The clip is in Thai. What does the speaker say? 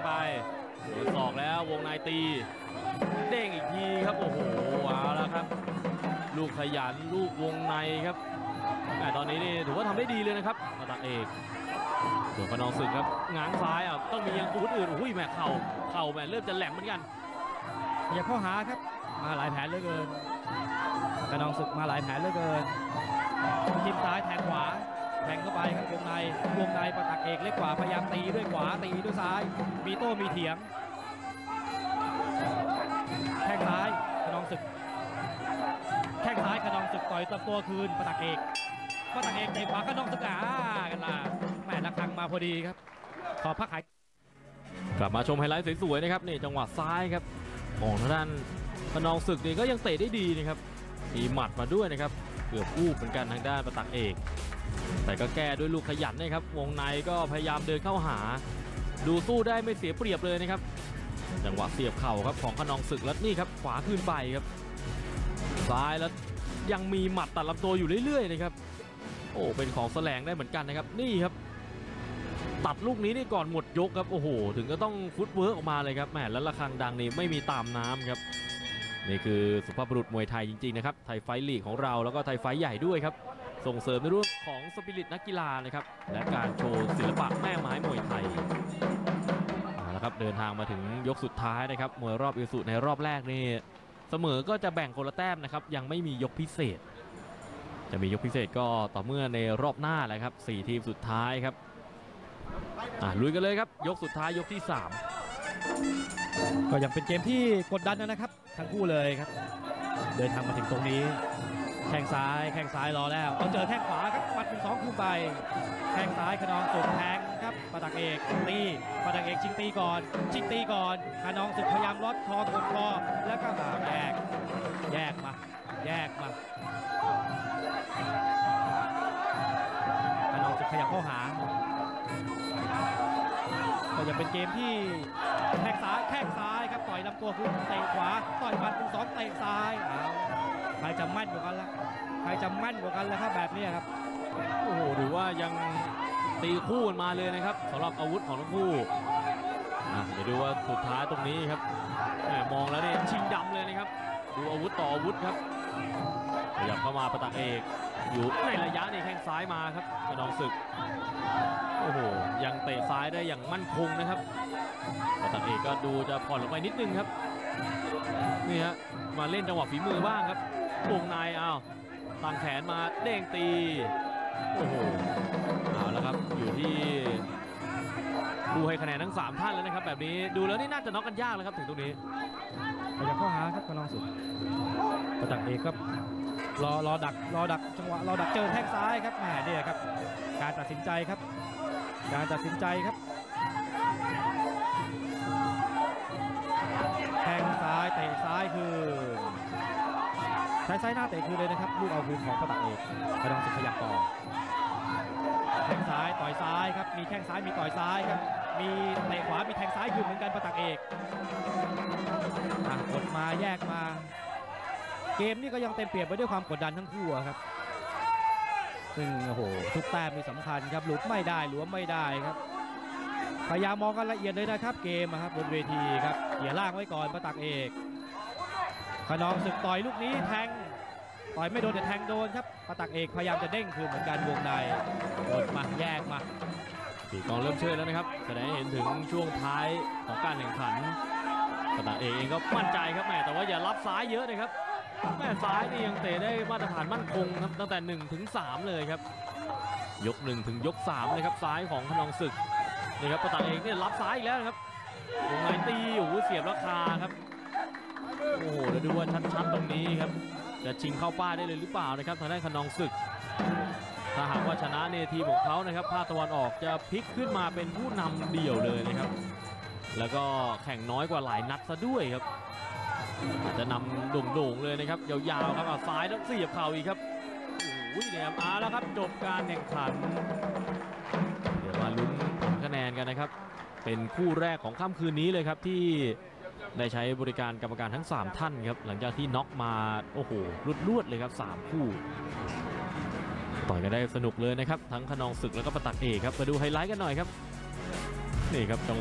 ไปโดนศอกแล้ววงในตีเด้งอีกทีครับโอ้โหเอาแล้วครับลูกขยันลูกวงในครับแต่ตอนนี้นี่ถือว่าทำได้ดีเลยนะครับปตักเอกส่วนขนองศึกครับง้างซ้ายต้องมีอย่างอื่นอุ้ยแม่เข่าแม่เริ่มจะแหลมเหมือนกันอย่าเข้าหาครับมาหลายแผนเหลือเกินขนองศึกมาหลายแผนเหลือเกินจิ้มซ้ายแทงขวาแทงเข้าไปครับวงในปตักเอกเล็กกว่าพยายามตีด้วยขวาตีด้วยซ้ายมีโต้มีเถียงแข้งซ้ายขนองศึกแข้งซ้ายขนองศึกต่อยตับตัวคืนปตักเอกเตะขวาขนองศึกกันล่ะแม่ระฆังมาพอดีครับขอพักหายกลับมาชมไฮไลท์สวยๆนะครับนี่จังหวะซ้ายครับของทางด้านขนองศึกนี่ก็ยังเตะได้ดีนะครับมีหมัดมาด้วยนะครับเกือบอู้เหมือนกันทางด้านปตักเอกแต่ก็แก้ด้วยลูกขยันนะครับวงในก็พยายามเดินเข้าหาดูสู้ได้ไม่เสียเปรียบเลยนะครับจังหวะเสียบเข่าครับของขนองศึกแล้วนี่ครับขวาคืนไปครับซ้ายแล้วยังมีหมัดตัดลำตัวอยู่เรื่อยๆนะครับโอ้เป็นของแสลงได้เหมือนกันนะครับนี่ครับตัดลูกนี้นี่ก่อนหมดยกครับโอ้โหถึงก็ต้องฟุตเวิร์กออกมาเลยครับแหมแล้วระฆังดังนี่ไม่มีตามน้ำครับนี่คือสุภาพบุรุษมวยไทยจริงๆนะครับไทยไฟท์ลีกของเราแล้วก็ไทยไฟท์ใหญ่ด้วยครับส่งเสริมในเรื่องของสปิริตนักกีฬานะครับและการโชว์ศิลปะแม่ไม้มวยไทยนะครับเดินทางมาถึงยกสุดท้ายนะครับมวยรอบอิสุในรอบแรกนี่เสมอก็จะแบ่งคนละแต้มนะครับยังไม่มียกพิเศษจะมียกพิเศษก็ต่อเมื่อในรอบหน้าแหละครับ4ทีมสุดท้ายครับลุยกันเลยครับยกสุดท้ายยกที่3 ก็ยังเป็นเกมที่กดดันนะครับทั้งคู่เลยครับเดินทางมาถึงตรงนี้แข้งซ้ายรอแล้วเอาเจอแข้งขวาครับปัดเป็น2คู่ไปแข้งซ้ายขนองศึกแทงครับปตักเอกตีปตักเอกชิงตีก่อนขนองศึกพยายามลดคอกดคอแล้วก็แยกมาขนองศึกขยับเข้าหาก็จะเป็นเกมที่แข้งซ้ายครับต่อยลำตัวคือเตะขวาต่อยหมัดเป็น2เตะซ้ายใครจะมั่นกว่ากันละครับแบบนี้ครับโอ้โหดูว่ายังตีคู่กันมาเลยนะครับสำหรับอาวุธของทั้งคู่เดี๋ยวดูว่าสุดท้ายตรงนี้ครับมองแล้วเนี่ยชิงดำเลยนะครับดูอาวุธต่ออาวุธครับขยับเข้ามาปตักเอกอยู่ในระยะนี้แข้งซ้ายมาครับขนองศึกโอ้โหยังเตะซ้ายได้อย่างมั่นคงนะครับปตักเอกก็ดูจะผ่อนลงไปนิดนึงครับนี่ฮะมาเล่นจังหวะฝีมือบ้างครับวงในตั้งแขนมาเด้งตีโอ้โหเอาแล้วครับอยู่ที่ผู้ให้คะแนนทั้ง3ท่านแล้วนะครับแบบนี้ดูแล้วนี่น่าจะน็อกกันยากเลยครับถึงตรงนี้พยายามเข้าหาครับขนองศึกปตักเอกครับรอดักจังหวะรอดักเจอแข้งซ้ายครับแหมเนี่ยครับการตัดสินใจครับแข้งซ้ายเตะซ้ายคือซ้ายหน้าเตะคือเลยนะครับลูกเอาคืนของปตักเอกขนองศึกขยับต่อแข้งซ้ายต่อยซ้ายครับมีแข้งซ้ายมีต่อยซ้ายครับมีเตะขวามีแทงซ้ายคืนเหมือนกันปตักเอกกดมาแยกมาเกมนี้ก็ยังเต็มเปี่ยมไปด้วยความกดดันทั้งคู่ครับซึ่งโอ้โหทุกแต้มมีสำคัญครับหลุดไม่ได้หลวมไม่ได้ครับพยายามมองกันละเอียดเลยนะครับเกมครับบนเวทีครับเกี่ยล่างไว้ก่อนปตักเอกขนองศึกต่อยลูกนี้แทงต่อยไม่โดนแต่แทงโดนครับปตักเอกพยายามจะเด้งคืนเหมือนกันวงในกดมาแยกมาปีกองเริ่มเชื่อแล้วนะครับแสดงให้เห็นถึงช่วงท้ายของการแข่งขันปตักเอกเองก็มั่นใจครับแต่ว่าอย่ารับซ้ายเยอะเลยครับซ้ายนี่ยังเตะได้มาตรฐานมั่นคงครับตั้งแต่1 ถึง 3เลยครับยก1 ถึงยก 3เลยครับซ้ายของขนองศึกนี่ครับปตักเอกเนี่ยรับซ้ายอีกแล้วนะครับวงในตีโอ้โหเสียบราคาครับโอ้โหแล้วดูว่าชัดๆตรงนี้ครับจะชิงเข้าป้ายได้เลยหรือเปล่านะครับทางด้านขนองศึกถ้าหากว่าชนะในทีมของเขานะครับภาคตะวันออกจะพลิกขึ้นมาเป็นผู้นำเดี่ยวเลยนะครับแล้วก็แข่งน้อยกว่าหลายนัดซะด้วยครับจะนำโด่งๆเลยนะครับยาวๆครับซ้ายแล้วเสียบเข่าอีกครับโอ้ยเนี่ยแล้วครับจบการแข่งขันเดี๋ยวมาลุ้นผลคะแนนกันนะครับเป็นคู่แรกของค่ำคืนนี้เลยครับที่ได้ใช้บริการกรรมการทั้ง3ท่านครับหลังจากที่น็อกมาโอ้โหรวดเลยครับ3คู่ต่อยกันได้สนุกเลยนะครับทั้งขนองศึกแล้วก็ปตักเอกครับมาดูไฮไลท์กันหน่อยครับนี่ครับ